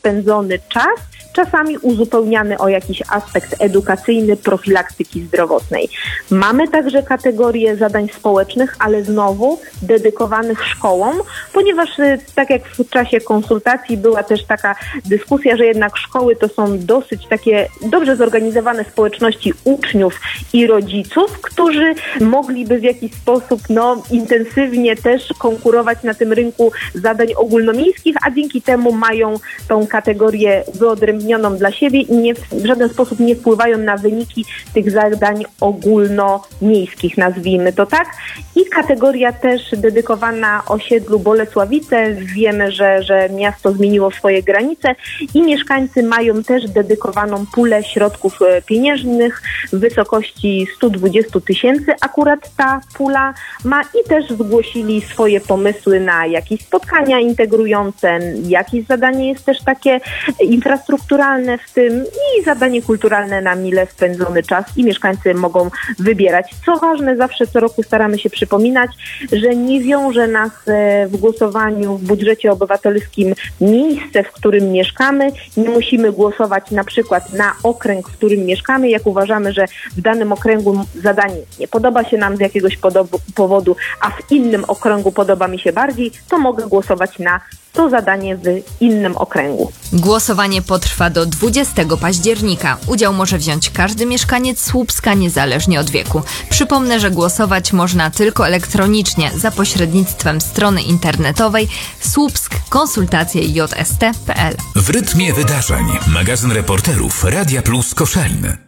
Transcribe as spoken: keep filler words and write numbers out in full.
spędzony czas, czasami uzupełniany o jakiś aspekt edukacyjny, profilaktyki zdrowotnej. Mamy także kategorię zadań społecznych, ale znowu dedykowanych szkołom, ponieważ tak jak w czasie konsultacji była też taka dyskusja, że jednak szkoły to są dosyć takie dobrze zorganizowane społeczności uczniów i rodziców, którzy mogliby w jakiś sposób no, intensywnie też konkurować na tym rynku zadań ogólnomiejskich, a dzięki temu mają tą kategorię wyodrębnioną dla siebie i nie, w żaden sposób nie wpływają na wyniki tych zadań ogólnomiejskich, nazwijmy to tak. I kategoria też dedykowana osiedlu Bolesławice. Wiemy, że, że miasto zmieniło swoje granice i mieszkańcy mają też dedykowaną pulę środków pieniężnych w wysokości sto dwadzieścia tysięcy. Akurat ta pula ma i też zgłosili swoje pomysły na jakieś spotkania integrujące, jakieś zadanie jest też takie infrastrukturalne w tym i zadanie kulturalne na mile spędzony czas i mieszkańcy mogą wybierać. Co ważne, zawsze co roku staramy się przypominać, że nie wiąże nas w głosowaniu w budżecie obywatelskim miejsce, w którym mieszkamy. Nie musimy głosować na przykład na okręg, w którym mieszkamy, jak uważamy, że w danym okręgu zadanie nie podoba się nam z jakiegoś podobu, powodu, a w innym okręgu podoba mi się bardziej, to mogę głosować na to zadanie w innym okręgu. Głosowanie potrwa do dwudziestego października. Udział może wziąć każdy mieszkaniec Słupska, niezależnie od wieku. Przypomnę, że głosować można tylko elektronicznie za pośrednictwem strony internetowej słupsk konsultacje j s t kropka p l. W rytmie wydarzeń. Magazyn reporterów Radia Plus Koszalin.